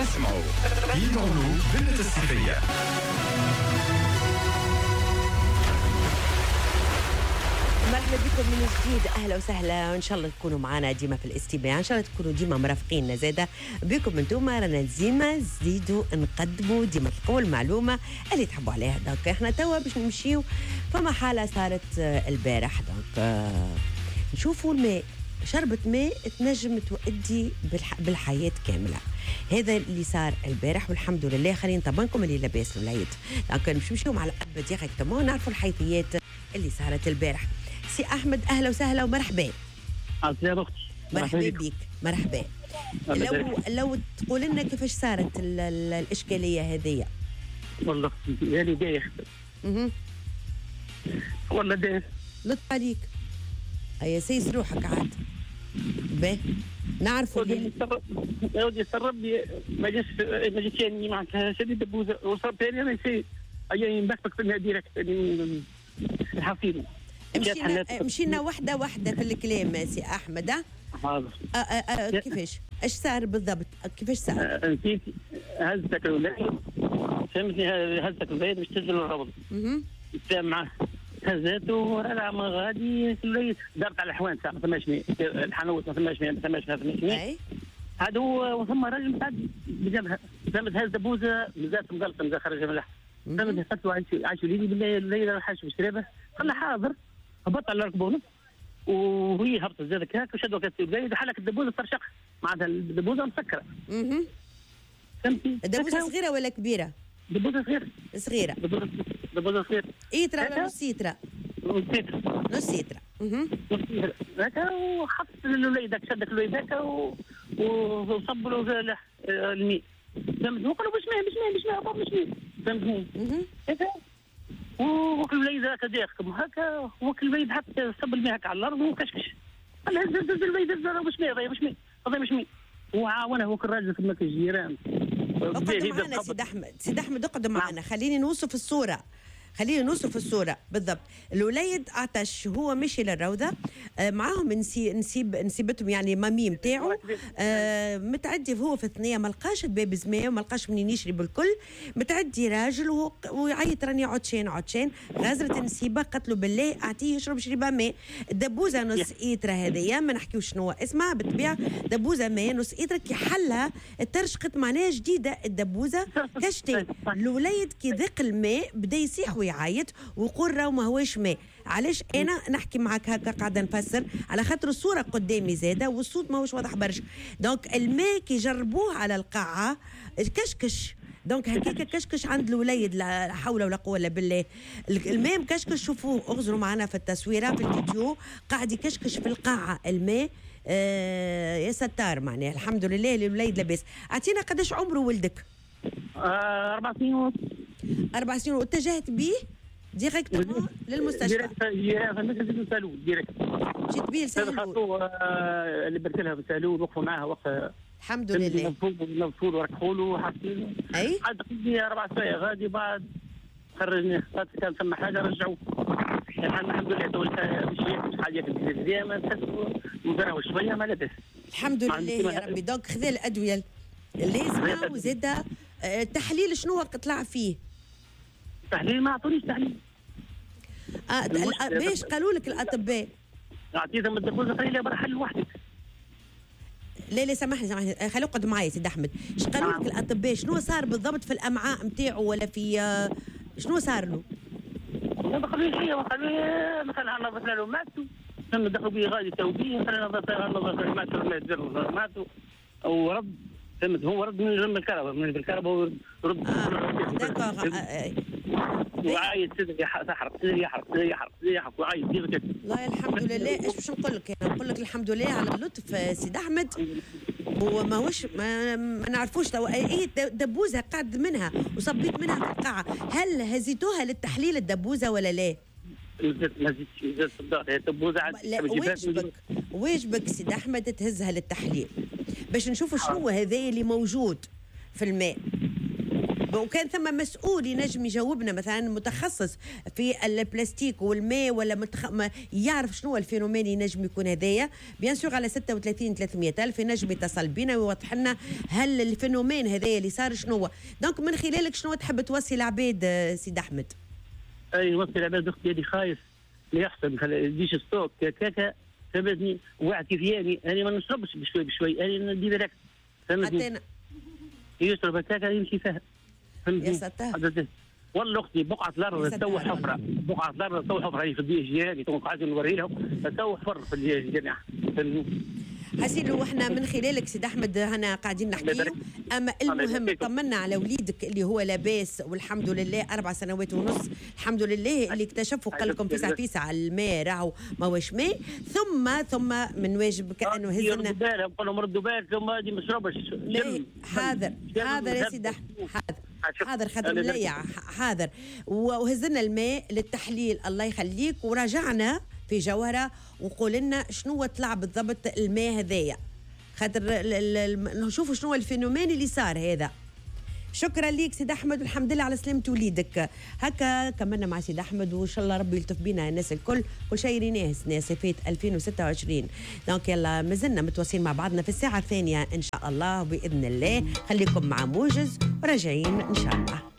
اسمعوا يدعوا بنت الصيفية. مرحبا بكم من جديد، اهلا وسهلا، وان شاء الله تكونوا معنا ديما في الاستماع، ان شاء الله تكونوا ديما مرافقين زاده بكم انتم. رانا ديما نزيدوا نقدموا ديما تلقوا المعلومه اللي تحبوا عليها. دونك احنا توا باش نمشيو فما حاله صارت البارح. دونك نشوفوا الماء، شربة ماء تنجم تؤدي بالحياة كاملة. هذا اللي صار البارح والحمد لله. خلينا نطمنكم اللي لاباس الوليد. دونك نمشيو مع الأب ديريكتومون نعرفوا الحيثيات اللي صارت البارح. سي أحمد أهلا وسهلا ومرحبا. يا أختي مرحبا بك. مرحبا. لو تقول لنا كيفاش صارت الإشكالية هذه. والله يعني دايخ والله دايخ. لطف عليك. هيا سيس روحك عاد. باهي نعرفوا يا ودي سربني ما جيتش يعني معك شديد بوزه وصار ثاني انا شيء يعني نبكبك في ديريكت الحفيظ. مشينا واحده في الكلام سي احمد. حاضر. كيفاش ايش صار بالضبط؟ كيفاش صار؟ نسيت هزتك الولاد، فهمتني، هزتك الولاد باش تنزل الروض. نتفاهم معاه، هزاته ورا ما غادي الليل دارت على الحوان ساعه ما ثماش ماء، الحانوت ما ثماش ماء. هذا هو وثم راجل بعد بجنبها فهمت هز دبوزه مزات مقلصه خرج من تحت. فهمت قلت له عايش وليدي بالله الليل راح حاش بشرابه. قال له حاضر. هبط على الركبونه وهي هبطت زادك هاك وشدوا كاس الوليد وحلك الدبوزه ترشق معناتها الدبوزه مسكره. فهمتي؟ الدبوزه صغيره ولا كبيره؟ دبوزه صغيره. دبوزه صغيره. ايترا ولا نص ايترا؟ نص ايترا. هكا وحط الوليدك شدك الوليدك وصب له الماء. فهمت؟ وقالوا باش ماء فهمتني؟ هكا وكل الوليد هكا داخل هكا وكل الوليد حتى صب الماء هكا على الارض وكشكش. قال هز الوليد باش ماء وعاونه هو الراجل كما كالجيران. اقعد معنا سيد احمد اقعد معنا. خليني نوصف الصوره بالضبط. الوليد عطش، هو مشي للروضه معاهم نسيبتهم يعني مامي نتاعو متعدي هو في الثنيه ما لقاش الباب زماء وما لقاش منين يشري بالكل. متعدي راجل ويعيط راني عطشان غازره النسيبه قالت له بالله اعطيه يشرب شريبه ماء. دبوزه نص ايتره هذيا ما نحكيوش شنو اسمها بالطبيعه، دبوزه ماء نص ايتره كي حلها ترشقت معناها جديده الدبوزه كشتي. الوليد كي ذاق الماء بدا يصيح ويعيط ويقول راهو ما هوش ماء. علاش انا نحكي معك هكا قاعده نفسر؟ على خاطر الصوره قدامي زاده والصوت ما هوش واضح برشا. دونك الماء كي جربوه على القاعه كشكش. دونك هكاك كشكش عند الوليد، لا حول ولا قوه الا بالله. الماء مكشكش، شوفوه اغزروا معنا في التصويره في الفيديو قاعد يكشكش في القاعه الماء. يا ستار معناها الحمد لله الوليد لاباس. اعطينا قداش عمره ولدك؟ 4 سنين ونص. 4 سنين. واتجهت به ديريكتومون للمستشفى؟ ديريكت جيت به لسهلول اللي برت لها بسهلول وقفوا معاها وقت الحمد لله. مفول وركحوا له وحاطين اي عاد قضي 4 سوايع غادي بعد خرجني كان ثم حاجه رجعوا الحمد لله. دولت مش حاجه في الجزيره ما تحسوا مزرعوا شويه ما لبس الحمد لله يا ربي. دونك خذ الادويه اللازمه وزاد التحليل شنو طلع فيه؟ تحليل ما عطونيش تحليل. باش قالوا لك الاطباء؟ اعطيتهم الدبوزه خلي برا حل وحدك. لا سامحني خلي اقعد معايا سيد احمد. ايش قالوا لك الاطباء؟ شنو صار بالضبط في الامعاء نتاعو ولا في شنو صار له؟ ما دخلوا شيء، قالوا مثلا نظفنا له ماتوا، ثم دخلوا به غادي توبيه مثلا نظفنا ماتوا او رد. فهمت؟ هو رد من الكهرباء ورد. داكوغ. وعايد صدري يحرق وعايد كيف. والله الحمد لله. ايش باش نقول لك؟ نقول لك الحمد لله على اللطف سيد احمد. هو ماهوش ما نعرفوش تو اي دبوزه قعد منها وصبيت منها في القاعه. هل هزيتوها للتحليل الدبوزه ولا لا؟ ما زدت الدبوزه. واجبك سيد احمد تهزها للتحليل باش نشوفوا شنو هذا اللي موجود في الماء. وكان ثم مسؤول ينجم يجاوبنا مثلا متخصص في البلاستيك والماء ولا يعرف شنو الفينومين ينجم يكون هذايا بيان سور على 36 300 ألف ينجم يتصل بنا ويوضح لنا هل الفينومين هذايا اللي صار شنو. دونك من خلالك شنو تحب توصي العباد سيد احمد؟ اي نوصي العباد اختي اللي خايف لا يحسن يجيش ستوك كاكا فهمتني واحد كيف يعني انا ما نشربش بشوي بشوي انا ندير ديريكت فهمتني يشرب هكاكا يمشي فيها فهمتني يا ستار والله اختي بقعه الارض تو حفره بقعه الارض تو حفره في الجهه تو قاعدين نوري لهم تو حفر في الجامعه حسيلو واحنا من خلالك سيد احمد هنا قاعدين نحكيو اما المهم طمنا على وليدك اللي هو لاباس والحمد لله 4 سنوات ونص الحمد لله اللي اكتشفوا قال لكم فيسع على الماء راهو ما واش ماء ثم من واجبك انه هزنا نقول لهم ردوا بالك ثم هذه ما تشربش حاضر يا سيد احمد حاضر خدم ليا حاضر وهزنا الماء للتحليل الله يخليك وراجعنا في جوهرة وقول لنا شنو طلع بالضبط الماء هذايا خاطر نشوفوا شنو الفينومين اللي صار هذا. شكرا ليك سيد احمد والحمد لله على سلامة وليدك. هكا كملنا مع سيد احمد وان شاء الله ربي يلطف بينا الناس الكل كل شيء ريناس صيفات 2026. دونك يلا مازلنا متواصلين مع بعضنا في الساعة الثانية ان شاء الله باذن الله. خليكم مع موجز وراجعين ان شاء الله.